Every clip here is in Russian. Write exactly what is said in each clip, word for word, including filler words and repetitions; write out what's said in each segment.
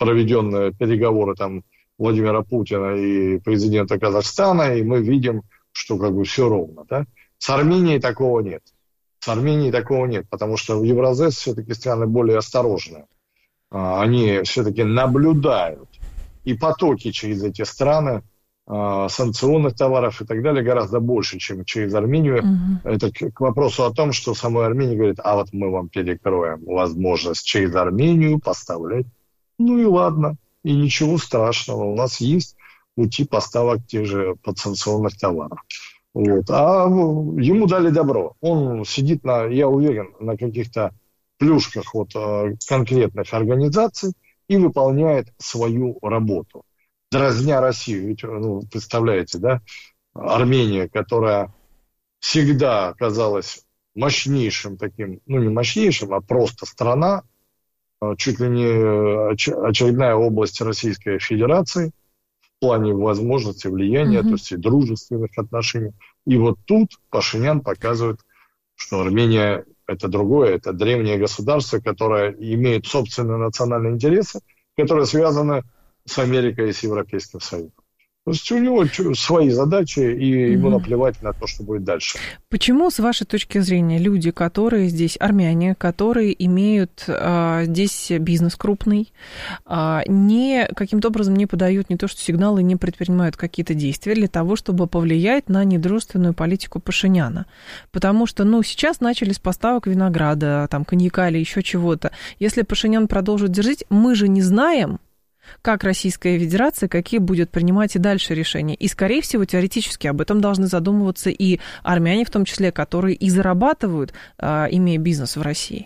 проведенные переговоры там Владимира Путина и президента Казахстана, и мы видим, что как бы все ровно. Да? С Арменией такого нет. С Арменией такого нет, потому что в Евразес все-таки страны более осторожные. Они все-таки наблюдают. И потоки через эти страны санкционных товаров и так далее гораздо больше, чем через Армению. Uh-huh. Это к, к вопросу о том, что самой Армения говорит, а вот мы вам перекроем возможность через Армению поставлять. Ну и ладно, и ничего страшного. У нас есть пути поставок тех же подсанкционных товаров. Вот. А ему дали добро. Он сидит, на, я уверен, на каких-то плюшках от конкретных организаций и выполняет свою работу. Дразня Россию. Ведь, ну, представляете, да, Армения, которая всегда оказалась мощнейшим таким, ну не мощнейшим, а просто страна, чуть ли не очередная область Российской Федерации в плане возможности влияния, mm-hmm. то есть и дружественных отношений. И вот тут Пашинян показывает, что Армения это другое, это древнее государство, которое имеет собственные национальные интересы, которые связаны с Америкой и с Европейским Союзом. То есть у него свои задачи, и ему mm-hmm. наплевать на то, что будет дальше. Почему, с вашей точки зрения, люди, которые здесь, армяне, которые имеют а, здесь бизнес крупный, а, не, каким-то образом не подают не то что сигналы, не предпринимают какие-то действия для того, чтобы повлиять на недружественную политику Пашиняна? Потому что, ну, сейчас начали с поставок винограда, там, коньяка или еще чего-то. Если Пашинян продолжит держать, мы же не знаем, как Российская Федерация, какие будет принимать и дальше решения. И, скорее всего, теоретически об этом должны задумываться и армяне, в том числе, которые и зарабатывают, имея бизнес в России.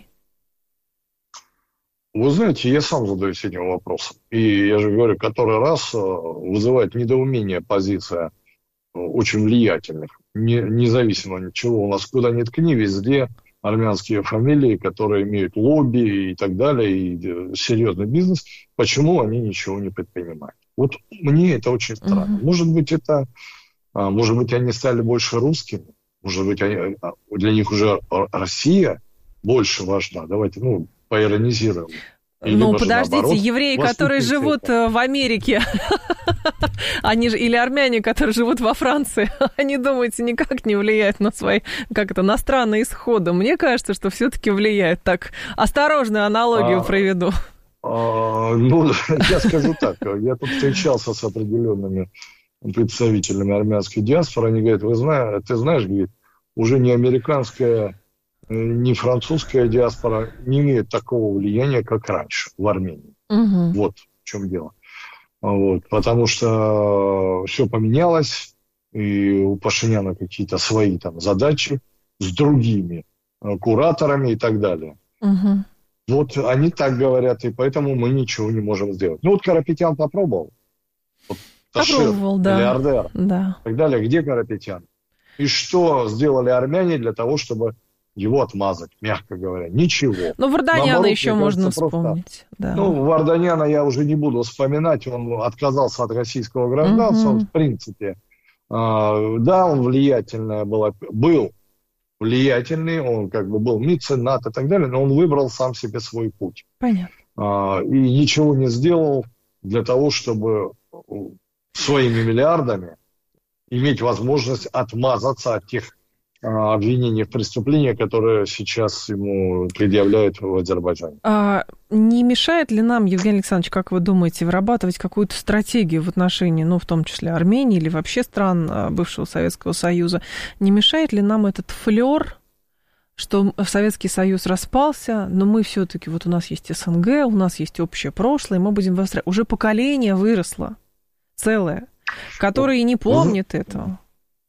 Вы знаете, я сам задаюсь этим вопросом. И я же говорю, который раз вызывает недоумение позиция очень влиятельных, не, независимо от чего. У нас куда ни ткни, везде армянские фамилии, которые имеют лобби и так далее, и серьезный бизнес, почему они ничего не предпринимают? Вот мне это очень странно. Mm-hmm. Может быть, это, может быть, они стали больше русскими, может быть, они, для них уже Россия больше важна. Давайте, ну, поиронизируем. Ну, подождите, наоборот, евреи, которые живут это. в Америке, они же, или армяне, которые живут во Франции, они, думаете, никак не влияют на свои, как это, на странные исходы? Мне кажется, что все-таки влияет. Так, осторожную аналогию а, приведу. А, ну, я скажу так, я тут встречался с определенными представителями армянской диаспоры, они говорят, вы знаете, ты знаешь, говорит, уже не американская, ни французская диаспора не имеет такого влияния, как раньше в Армении. Угу. Вот в чем дело. Вот, потому что все поменялось, и у Пашиняна какие-то свои там задачи с другими кураторами и так далее. Угу. Вот они так говорят, и поэтому мы ничего не можем сделать. Ну вот Карапетян попробовал. Вот, попробовал, да. Миллиардер. Да. И так далее. Где Карапетян? И что сделали армяне для того, чтобы его отмазать, мягко говоря? Ничего. Ну, Варданяна еще можно вспомнить. Просто, да. Ну, Варданяна я уже не буду вспоминать. Он отказался от российского гражданства. Угу. Он, в принципе, э, да, он влиятельный был, был влиятельный, он как бы был меценат и так далее, но он выбрал сам себе свой путь. Понятно. Э, и ничего не сделал для того, чтобы своими миллиардами иметь возможность отмазаться от тех обвинения в преступлении, которые сейчас ему предъявляют в Азербайджане. А не мешает ли нам, Евгений Александрович, как вы думаете, вырабатывать какую-то стратегию в отношении, ну, в том числе Армении или вообще стран бывшего Советского Союза? Не мешает ли нам этот флёр, что Советский Союз распался, но мы все-таки, вот у нас есть СНГ, у нас есть общее прошлое, мы будем выстраивать. Уже поколение выросло целое, которое и не помнит этого.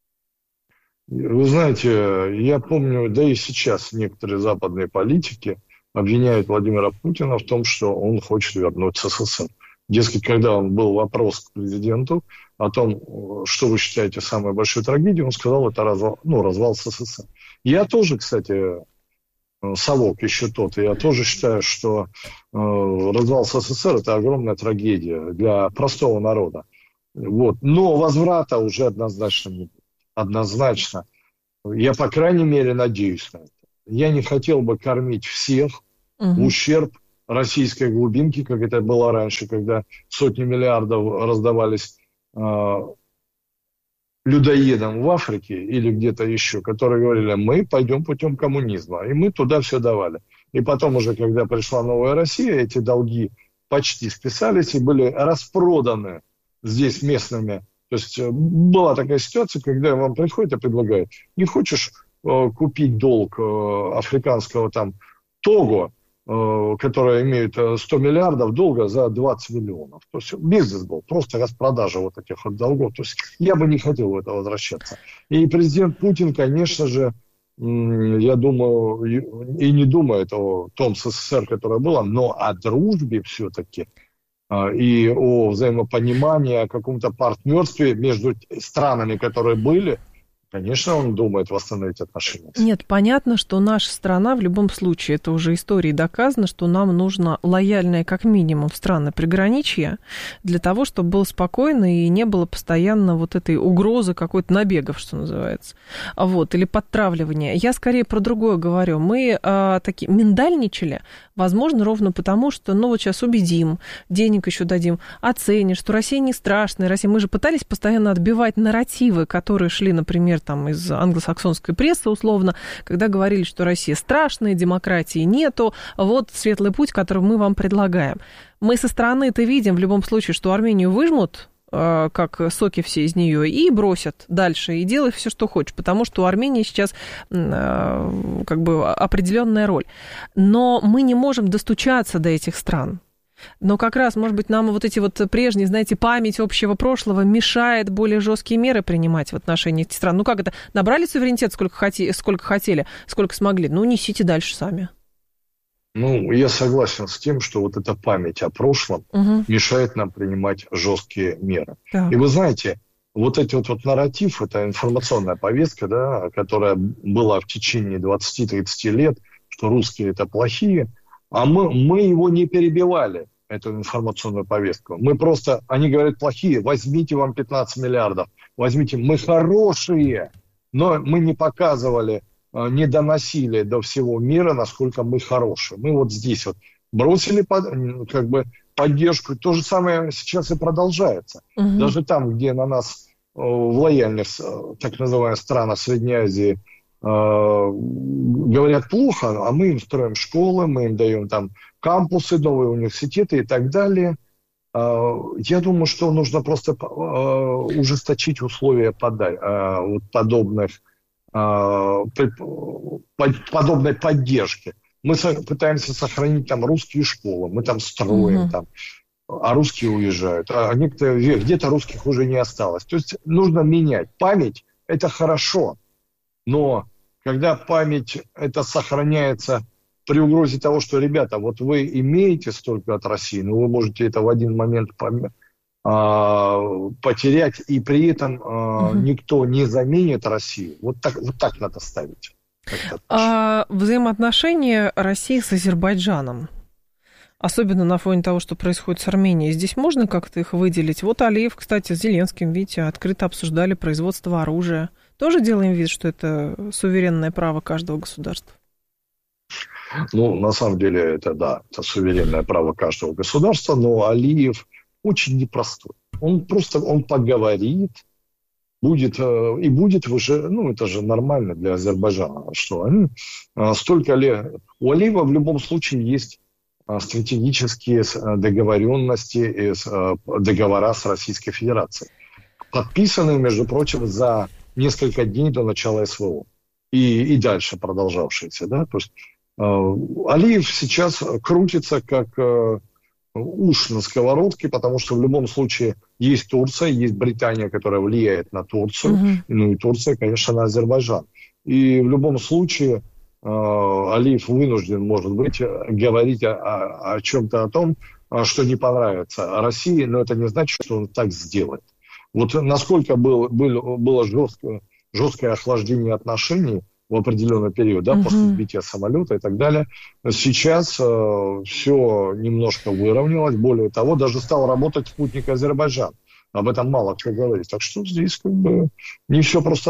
Вы знаете, я помню, да и сейчас некоторые западные политики обвиняют Владимира Путина в том, что он хочет вернуть СССР. Дескать, когда он был вопрос к президенту о том, что вы считаете самой большой трагедией, он сказал, это развал, ну, развал СССР. Я тоже, кстати, совок еще тот, и я тоже считаю, что э, развал СССР – это огромная трагедия для простого народа. Вот. Но возврата уже однозначно не будет. Однозначно. Я, по крайней мере, надеюсь на это. Я не хотел бы кормить всех угу. в ущерб российской глубинки, как это было раньше, когда сотни миллиардов раздавались э, людоедам в Африке или где-то еще, которые говорили, мы пойдем путем коммунизма. И мы туда все давали. И потом уже, когда пришла новая Россия, эти долги почти списались и были распроданы здесь местными. То есть была такая ситуация, когда вам приходят и предлагают, не хочешь э, купить долг э, африканского там Того, э, которое имеет сто миллиардов долга за двадцать миллионов. То есть бизнес был, просто распродажа вот этих вот долгов. То есть я бы не хотел в это возвращаться. И президент Путин, конечно же, я думаю, и не думает о том СССР, которое было, но о дружбе все-таки и о взаимопонимании, о каком-то партнерстве между странами, которые были, конечно, он думает восстановить отношения. Нет, понятно, что наша страна в любом случае, это уже историей доказано, что нам нужно лояльное как минимум в страны приграничья для того, чтобы было спокойно и не было постоянно вот этой угрозы какой-то набегов, что называется, вот, или подтравливания. Я скорее про другое говорю. Мы а, такие миндальничали, возможно, ровно потому, что, ну, вот сейчас убедим, денег еще дадим, оценишь, что Россия не страшная, Россия. Мы же пытались постоянно отбивать нарративы, которые шли, например, там, из англосаксонской прессы, условно, когда говорили, что Россия страшная, демократии нету, вот светлый путь, который мы вам предлагаем. Мы со стороны-то видим в любом случае, что Армению выжмут, э, как соки все из нее, и бросят дальше, и делай все, что хочешь, потому что у Армении сейчас э, как бы определенная роль. Но мы не можем достучаться до этих стран. Но как раз, может быть, нам вот эти вот прежние, знаете, память общего прошлого мешает более жесткие меры принимать в отношении этих стран. Ну как это? Набрали суверенитет сколько, хоти, сколько хотели, сколько смогли. Ну, несите дальше сами. Ну, я согласен с тем, что вот эта память о прошлом угу. мешает нам принимать жесткие меры. Так. И вы знаете, вот эти вот, вот нарратив, это информационная повестка, да, которая была в течение двадцать-тридцать лет, что русские это плохие, а мы, мы его не перебивали, эту информационную повестку. Мы просто, они говорят, плохие, возьмите вам пятнадцать миллиардов, возьмите, мы хорошие, но мы не показывали, не доносили до всего мира, насколько мы хорошие. Мы вот здесь вот бросили под, как бы поддержку, то же самое сейчас и продолжается. Угу. Даже там, где на нас в лояльных, так называемых странах Средней Азии, говорят плохо, а мы им строим школы, мы им даем там кампусы, новые университеты и так далее. Я думаю, что нужно просто ужесточить условия подобных, подобной поддержки. Мы пытаемся сохранить там русские школы, мы там строим, mm-hmm. там, а русские уезжают, а некоторые, где-то русских уже не осталось. То есть нужно менять. Память – это хорошо. Но когда память это сохраняется при угрозе того, что, ребята, вот вы имеете столько от России, но вы можете это в один момент пом- а, потерять, и при этом а, угу. никто не заменит Россию. Вот так, вот так надо ставить. А взаимоотношения России с Азербайджаном, особенно на фоне того, что происходит с Арменией, здесь можно как-то их выделить? Вот Алиев, кстати, с Зеленским, видите, открыто обсуждали производство оружия. Тоже делаем вид, что это суверенное право каждого государства? Ну, на самом деле, это да, это суверенное право каждого государства, но Алиев очень непростой. Он просто, он поговорит, будет, и будет уже, ну, это же нормально для Азербайджана, что они столько лет... У Алиева в любом случае есть стратегические договоренности и договора с Российской Федерацией, подписанные, между прочим, за несколько дней до начала СВО и, и дальше продолжавшиеся. Да? То есть э, Алиев сейчас крутится как э, уж на сковородке, потому что в любом случае есть Турция, есть Британия, которая влияет на Турцию, mm-hmm. ну и Турция, конечно, на Азербайджан. И в любом случае э, Алиев вынужден, может быть, говорить о, о, о чем-то о том, что не понравится России, но это не значит, что он так сделает. Вот насколько был, был, было жесткое, жесткое охлаждение отношений в определенный период, да, uh-huh. после сбития самолета и так далее, сейчас э, все немножко выровнялось. Более того, даже стал работать спутник Азербайджан. Об этом мало кто говорит. Так что здесь как бы не все просто так.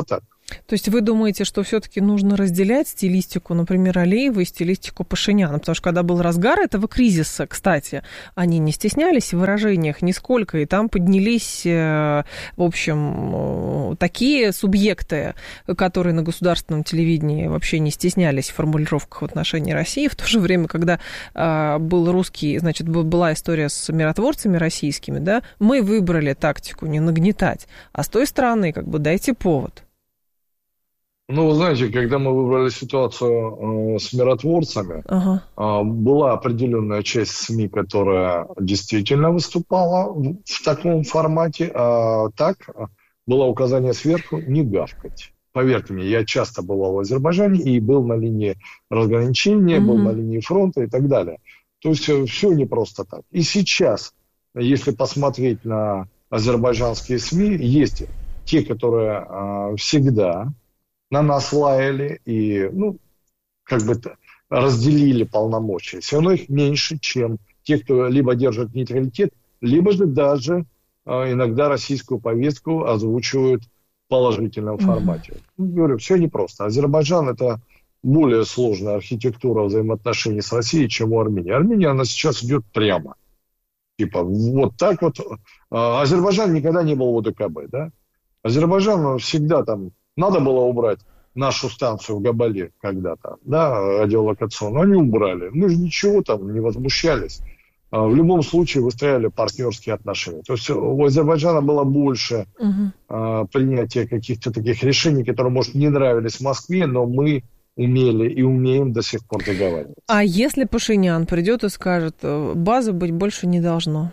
То есть вы думаете, что все-таки нужно разделять стилистику, например, Алиева и стилистику Пашиняна? Потому что когда был разгар этого кризиса, кстати, они не стеснялись в выражениях нисколько, и там поднялись, в общем, такие субъекты, которые на государственном телевидении вообще не стеснялись в формулировках в отношении России. В то же время, когда был русский, значит, была история с миротворцами российскими, да, мы выбрали тактику не нагнетать, а с той стороны, как бы, дайте повод. Ну, вы знаете, когда мы выбрали ситуацию э, с миротворцами, ага. э, была определенная часть СМИ, которая действительно выступала в, в таком формате, а так было указание сверху не гавкать. Поверьте мне, я часто бывал в Азербайджане и был на линии разграничения, mm-hmm. был на линии фронта и так далее. То есть все не просто так. И сейчас, если посмотреть на азербайджанские СМИ, есть те, которые э, всегда на нас лаяли и, ну, как бы разделили полномочия. Все равно их меньше, чем те, кто либо держит нейтралитет, либо же даже э, иногда российскую повестку озвучивают в положительном mm-hmm. формате. Говорю, все непросто. Азербайджан – это более сложная архитектура взаимоотношений с Россией, чем у Армении. Армения, она сейчас идет прямо. Типа, вот так вот. Азербайджан никогда не был в ОДКБ, да? Азербайджан всегда там... Надо было убрать нашу станцию в Габале когда-то, да, радиолокационную. Они убрали. Мы же ничего там не возмущались. В любом случае выстраивали партнерские отношения. То есть у Азербайджана было больше uh-huh. принятия каких-то таких решений, которые, может, не нравились Москве, но мы умели и умеем до сих пор договариваться. А если Пашинян придет и скажет, базы быть больше не должно?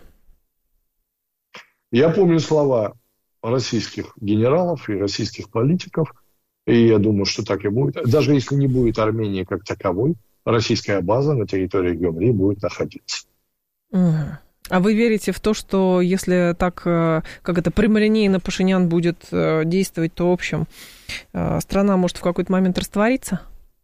Я помню слова российских генералов и российских политиков, и я думаю, что так и будет. Даже если не будет Армении как таковой, российская база на территории Гюмри будет находиться. А вы верите в то, что если так, как это, прямолинейно Пашинян будет действовать, то, в общем, страна может в какой-то момент раствориться?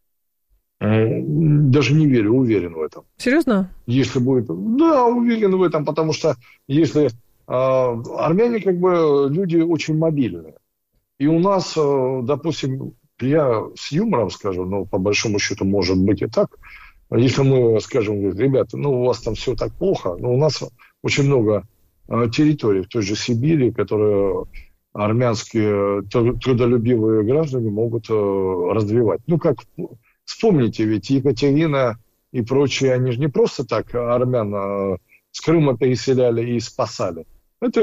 Даже не верю, уверен в этом. Серьезно? Если будет... Да, уверен в этом, потому что если... Армяне как бы люди очень мобильные. И у нас, допустим, я с юмором скажу, но по большому счету может быть и так. Если мы скажем, ребята, ну у вас там все так плохо, но у нас очень много территорий в той же Сибири, которые армянские трудолюбивые граждане могут развивать. Ну как, вспомните, ведь Екатерина и прочие, они же не просто так армян с Крыма переселяли и спасали. Это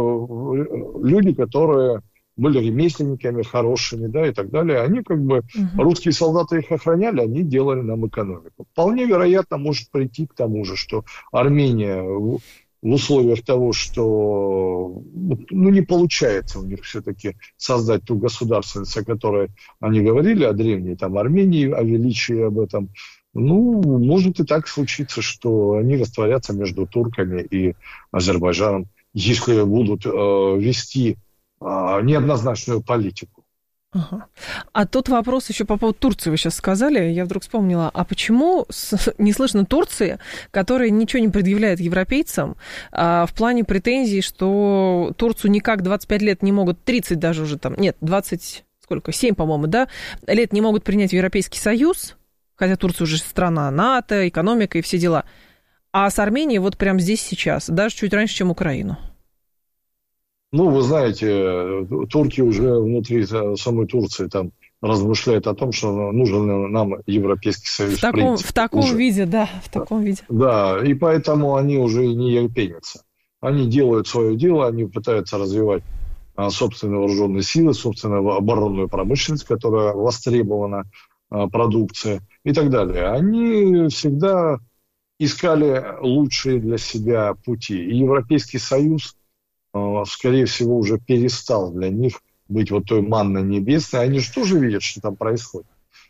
люди, которые были ремесленниками хорошими, да, и так далее. Они как бы, угу. русские солдаты их охраняли, они делали нам экономику. Вполне вероятно может прийти к тому же, что Армения в, в условиях того, что ну, не получается у них все-таки создать ту государственность, о которой они говорили, о древней там Армении, о величии об этом. Ну, может и так случиться, что они растворятся между турками и Азербайджаном, если будут э, вести э, неоднозначную политику. Ага. А тут вопрос еще по поводу Турции вы сейчас сказали, я вдруг вспомнила, а почему с, не слышно Турции, которая ничего не предъявляет европейцам а, в плане претензий, что Турцию никак двадцать пять лет не могут, тридцать даже уже там, нет, двадцать, сколько, семь, по-моему, да, лет не могут принять в Европейский Союз, хотя Турция уже страна НАТО, экономика и все дела. А с Арменией вот прямо здесь сейчас, даже чуть раньше, чем Украину. Ну, вы знаете, турки уже внутри самой Турции там размышляют о том, что нужен нам Европейский Союз. В таком, в таком уже. виде, да, в таком виде. Да, и поэтому они уже не ерпенятся. Они делают свое дело, они пытаются развивать собственные вооруженные силы, собственную оборонную промышленность, которая востребована, продукция и так далее. Они всегда искали лучшие для себя пути. И Европейский Союз, скорее всего, уже перестал для них быть вот той манной небесной. Они же тоже видят, что там происходит.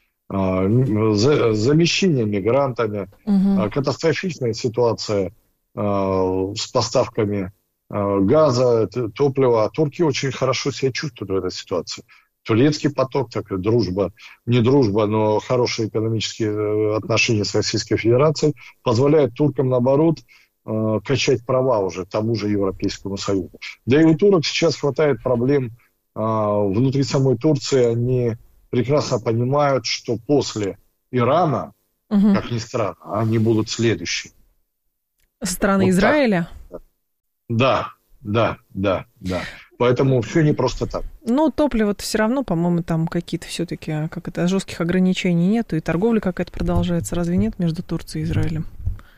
Замещение мигрантами, угу. катастрофичная ситуация с поставками газа, топлива. Турки очень хорошо себя чувствуют в этой ситуации. Турецкий поток, так и дружба, не дружба, но хорошие экономические отношения с Российской Федерацией позволяют туркам, наоборот, качать права уже тому же Европейскому Союзу. Да и у турок сейчас хватает проблем внутри самой Турции они прекрасно понимают, что после Ирана, угу. как ни странно, они будут следующие. Со стороны вот Израиля? Так. Да, да, да, да. Поэтому все не просто так. Ну, топливо-то все равно, по-моему, там какие-то все-таки, как это, жестких ограничений нету, и торговля какая-то продолжается. Разве нет между Турцией и Израилем?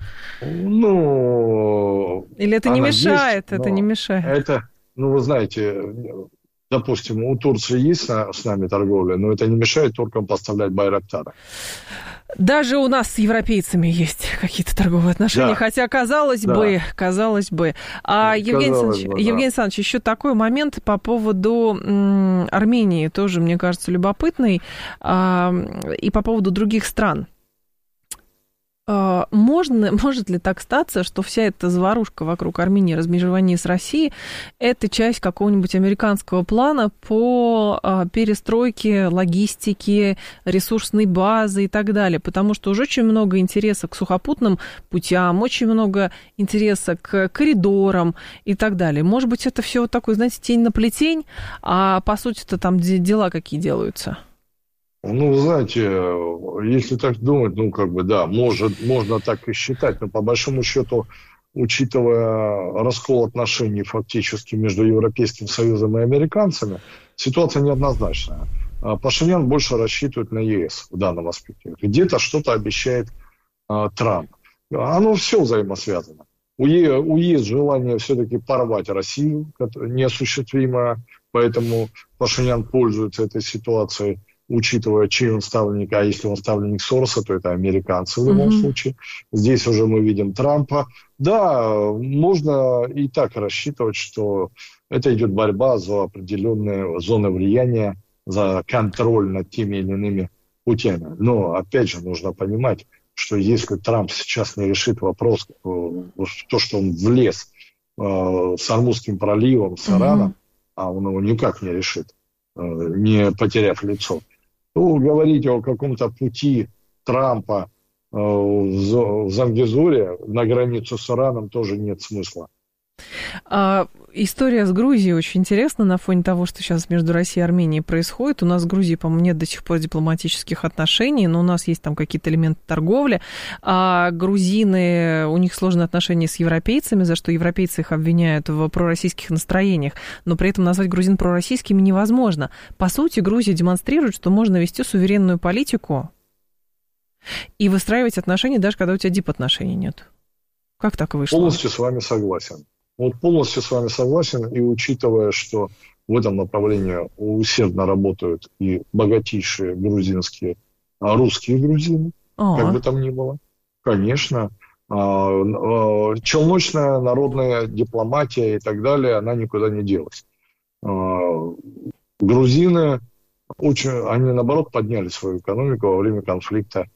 Ну... Или это не мешает? Есть, это не мешает? Это, ну, вы знаете, допустим, у Турции есть с нами торговля, но это не мешает туркам поставлять байрактары. Даже у нас с европейцами есть какие-то торговые отношения, да. хотя казалось да. бы, казалось бы. А казалось Евгений Александрович, бы, да. Евгений Александрович, еще такой момент по поводу м, Армении тоже, мне кажется, любопытный, а, и по поводу других стран. Можно, может ли так статься, что вся эта заварушка вокруг Армении, размежевание с Россией, это часть какого-нибудь американского плана по перестройке логистики, ресурсной базы и так далее? Потому что уже очень много интереса к сухопутным путям, очень много интереса к коридорам и так далее. Может быть, это все вот такой, знаете, тень на плетень, а по сути-то там дела какие делаются? Ну, знаете, если так думать, ну, как бы, да, может, можно так и считать, но по большому счету, учитывая раскол отношений фактически между Европейским Союзом и американцами, ситуация неоднозначная. Пашинян больше рассчитывает на ЕС в данном аспекте. Где-то что-то обещает а, Трамп. Оно все взаимосвязано. У, е, у ЕС желание все-таки порвать Россию, неосуществимое, поэтому Пашинян пользуется этой ситуацией, учитывая, чей он ставленник, а если он ставленник Сороса, то это американцы в любом mm-hmm. случае. Здесь уже мы видим Трампа. Да, можно и так рассчитывать, что это идет борьба за определенные зоны влияния, за контроль над теми или иными путями. Но, опять же, нужно понимать, что если Трамп сейчас не решит вопрос, то, что он влез с Ормузским проливом, с Ираном, mm-hmm. а он его никак не решит, не потеряв лицо, то говорить о каком-то пути Трампа э, в Зангезуре на границу с Ираном тоже нет смысла. А, история с Грузией очень интересна на фоне того, что сейчас между Россией и Арменией происходит. У нас с Грузией, по-моему, нет до сих пор дипломатических отношений, но у нас есть там какие-то элементы торговли. А грузины, у них сложные отношения с европейцами, за что европейцы их обвиняют в пророссийских настроениях, но при этом назвать грузин пророссийскими невозможно. По сути, Грузия демонстрирует, что можно вести суверенную политику и выстраивать отношения, даже когда у тебя дип-отношений нет. Как так вышло? Полностью с вами согласен. Вот полностью с вами согласен, и учитывая, что в этом направлении усердно работают и богатейшие грузинские, а русские грузины, А-а-а. как бы там ни было, конечно, челночная народная дипломатия и так далее, она никуда не делась. Грузины, очень, они наоборот подняли свою экономику во время конфликта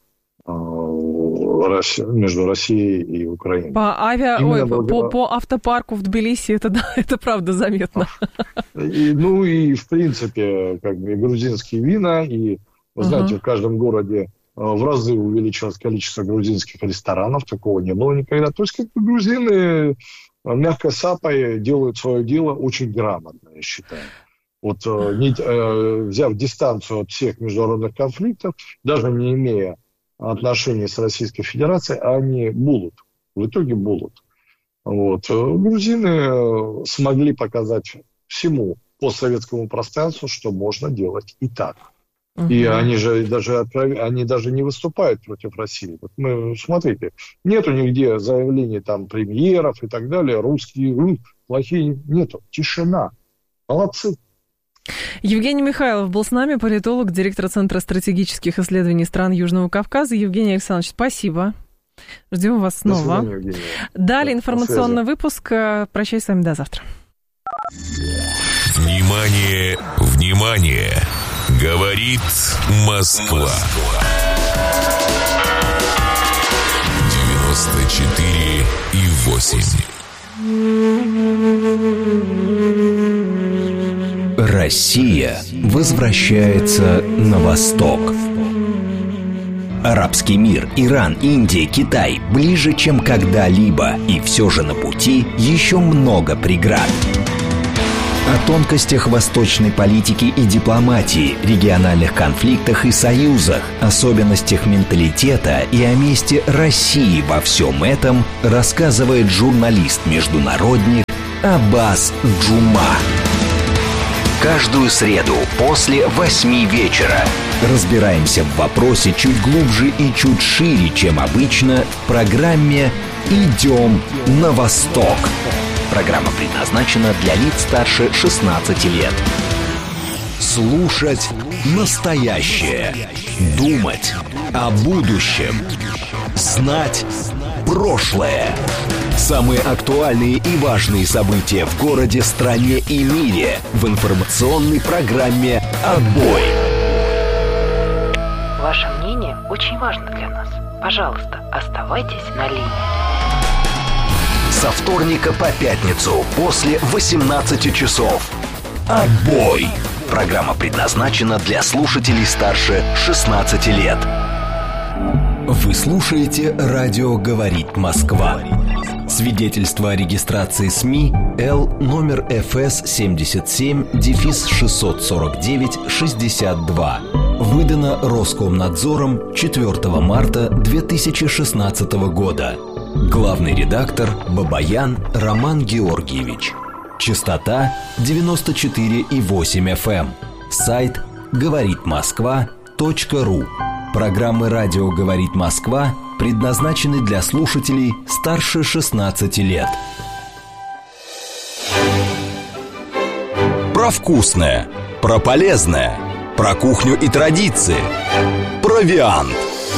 между Россией и Украиной. По, авиа... Ой, благодаря... по, по автопарку в Тбилиси это, да, это правда заметно. И, ну и в принципе, как бы грузинские вина, и вы знаете, uh-huh. в каждом городе в разы увеличилось количество грузинских ресторанов, такого не было никогда. То есть как бы грузины мягко сапой делают свое дело очень грамотно, я считаю. Вот не, взяв дистанцию от всех международных конфликтов, даже не имея отношения с Российской Федерацией, они будут. В итоге будут. Вот. Грузины смогли показать всему постсоветскому пространству, что можно делать и так. Uh-huh. И они же даже, они даже не выступают против России. Вот мы, смотрите, нету нигде заявлений там премьеров и так далее. Русские м, плохие. Нету. Тишина. Молодцы. Евгений Михайлов был с нами, политолог, директор Центра стратегических исследований стран Южного Кавказа. Евгений Александрович, спасибо. Ждем вас снова. До свидания, Далее информационный выпуск. Прощаюсь с вами до завтра. Внимание, внимание! Говорит Москва. девяносто четыре и восемь. Россия возвращается на восток. Арабский мир, Иран, Индия, Китай ближе, чем когда-либо. И все же на пути еще много преград. О тонкостях восточной политики и дипломатии, региональных конфликтах и союзах, особенностях менталитета и о месте России во всем этом рассказывает журналист-международник Аббас Джума. Каждую среду после восьми вечера разбираемся в вопросе чуть глубже и чуть шире, чем обычно, в программе «Идем на восток». Программа предназначена для лиц старше шестнадцати лет. Слушать настоящее. Думать о будущем. Знать прошлое. Самые актуальные и важные события в городе, стране и мире в информационной программе «Отбой». Ваше мнение очень важно для нас. Пожалуйста, оставайтесь на линии. Со вторника по пятницу после восемнадцати часов. «Отбой». Программа предназначена для слушателей старше шестнадцати лет. Вы слушаете «Радио говорит Москва». Свидетельство о регистрации СМИ Л номер эф эс семьдесят семь шестьсот сорок девять шестьдесят два. Выдано Роскомнадзором четвёртого марта две тысячи шестнадцатого года. Главный редактор Бабаян Роман Георгиевич. Частота девяносто четыре и восемь эф эм. Сайт говорит москва точка ру. Программы «Радио говорит Москва» предназначены для слушателей старше шестнадцати лет. Про вкусное, про полезное, про кухню и традиции. Провиант.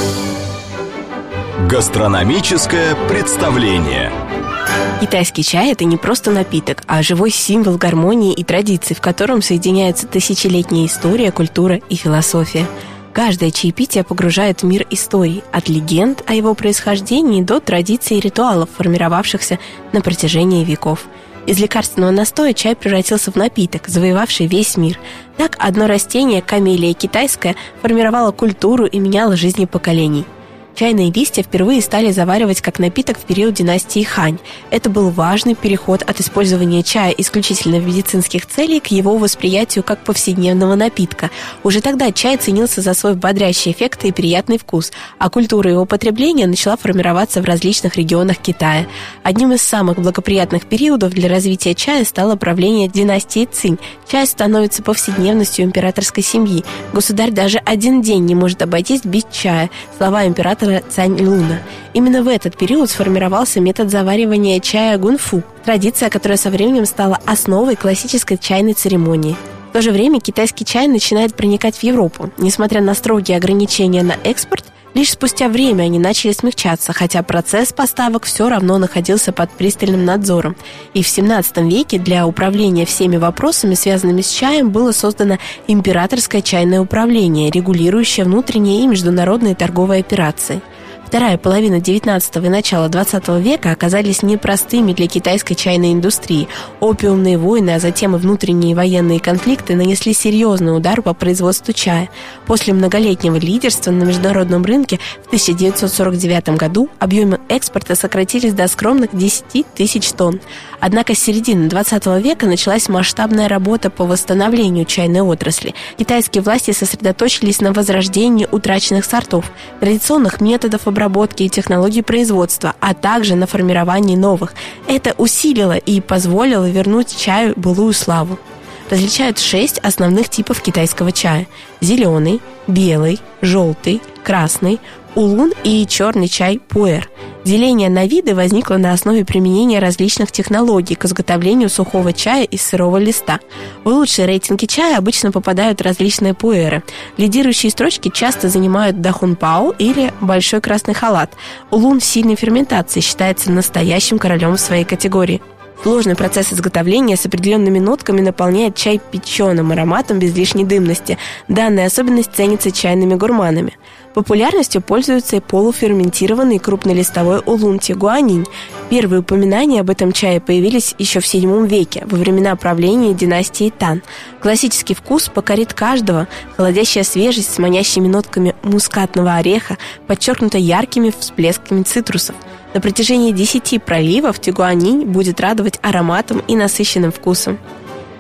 Гастрономическое представление. Китайский чай – это не просто напиток, а живой символ гармонии и традиций, в котором соединяются тысячелетняя история, культура и философия. Каждое чаепитие погружает в мир историй, от легенд о его происхождении до традиций и ритуалов, формировавшихся на протяжении веков. Из лекарственного настоя чай превратился в напиток, завоевавший весь мир. Так одно растение, камелия китайская, формировало культуру и меняло жизни поколений. Чайные листья впервые стали заваривать как напиток в период династии Хань. Это был важный переход от использования чая исключительно в медицинских целей к его восприятию как повседневного напитка. Уже тогда чай ценился за свой бодрящий эффект и приятный вкус, а культура его потребления начала формироваться в различных регионах Китая. Одним из самых благоприятных периодов для развития чая стало правление династии Цинь. Чай становится повседневностью императорской семьи. Государь даже один день не может обойтись без чая. Слова императора Цань Луна. Именно в этот период сформировался метод заваривания чая гунфу, традиция, которая со временем стала основой классической чайной церемонии. В то же время китайский чай начинает проникать в Европу. Несмотря на строгие ограничения на экспорт, лишь спустя время они начали смягчаться, хотя процесс поставок все равно находился под пристальным надзором. И в семнадцатом веке для управления всеми вопросами, связанными с чаем, было создано императорское чайное управление, регулирующее внутренние и международные торговые операции. Вторая половина девятнадцатого и начало двадцатого века оказались непростыми для китайской чайной индустрии. Опиумные войны, а затем и внутренние военные конфликты нанесли серьезный удар по производству чая. После многолетнего лидерства на международном рынке в тысяча девятьсот сорок девятом году объемы экспорта сократились до скромных десяти тысяч тонн. Однако с середины двадцатого века началась масштабная работа по восстановлению чайной отрасли. Китайские власти сосредоточились на возрождении утраченных сортов, традиционных методов обработки и технологий производства, а также на формировании новых. Это усилило и позволило вернуть чаю былую славу. Различают шесть основных типов китайского чая: зеленый, белый, желтый, красный, улун и черный чай пуэр. Деление на виды возникло на основе применения различных технологий к изготовлению сухого чая из сырого листа. В лучшие рейтинги чая обычно попадают различные пуэры. Лидирующие строчки часто занимают дахунпао или большой красный халат. Улун в сильной ферментации считается настоящим королем в своей категории. Сложный процесс изготовления с определенными нотками наполняет чай печеным ароматом без лишней дымности. Данная особенность ценится чайными гурманами. Популярностью пользуется и полуферментированный крупнолистовой улун тигуанинь. Первые упоминания об этом чае появились еще в седьмом веке, во времена правления династии Тан. Классический вкус покорит каждого. Холодящая свежесть с манящими нотками мускатного ореха подчеркнута яркими всплесками цитрусов. На протяжении десяти проливов тигуанинь будет радовать ароматом и насыщенным вкусом.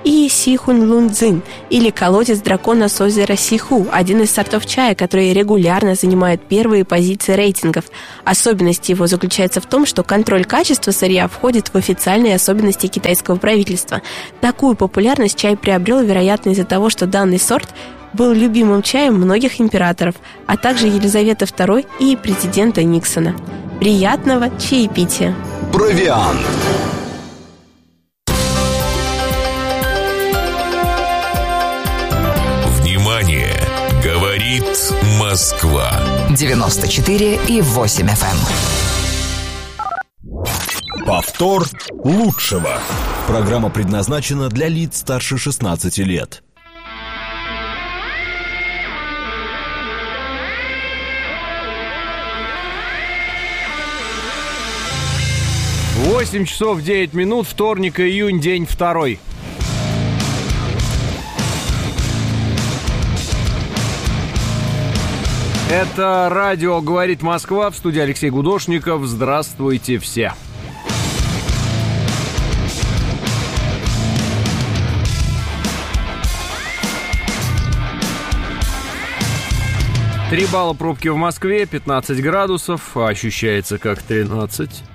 и Сихун Лунцзин, или колодец дракона с озера Сиху, один из сортов чая, который регулярно занимает первые позиции рейтингов. Особенность его заключается в том, что контроль качества сырья входит в официальные особенности китайского правительства. Такую популярность чай приобрел, вероятно, из-за того, что данный сорт был любимым чаем многих императоров, а также Елизаветы второй и президента Никсона. Приятного чаепития! Провиант. Внимание! Говорит Москва. девяносто четыре и восемь эф эм. Повтор лучшего. Программа предназначена для лиц старше шестнадцати лет. восемь часов девять минут, вторник, июнь, день второй. Это радио «Говорит Москва», в студии Алексей Гудошников. Здравствуйте все. Три балла пробки в Москве, пятнадцать градусов, ощущается как тринадцать.